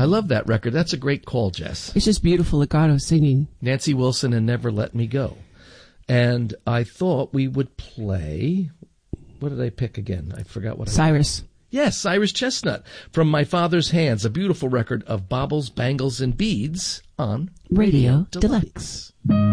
I love that record. That's a great call, Jess. It's just beautiful legato singing. Nancy Wilson and Never Let Me Go. And I thought we would play... What did I pick again? I forgot what Cyrus. Yes, Cyrus Chestnut. From My Father's Hands, a beautiful record of baubles, bangles, and beads on Radio Deluxe.